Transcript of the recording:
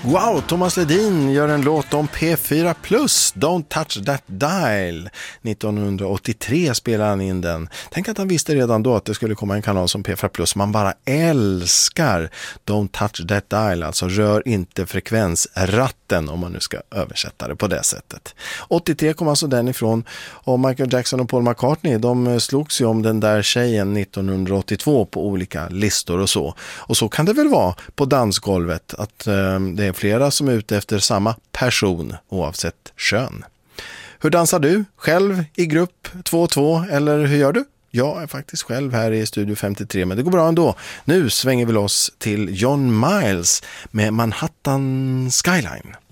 Wow, Thomas Ledin gör en låt om P4 Plus, Don't Touch That Dial. 1983 spelade han in den. Tänk att han visste redan då att det skulle komma en kanal som P4 Plus. Man bara älskar Don't Touch That Dial, alltså rör inte frekvensratten, om man nu ska översätta det på det sättet. 83 kom alltså den ifrån, och Michael Jackson och Paul McCartney, de slogs ju om den där tjejen 1982 på olika listor och så. Och så kan det väl vara på dansgolvet, att det är flera som är ute efter samma person oavsett kön. Hur dansar du? Själv i grupp 2-2 eller hur gör du? Jag är faktiskt själv här i Studio 53, men det går bra ändå. Nu svänger vi loss till John Miles med Manhattan Skyline.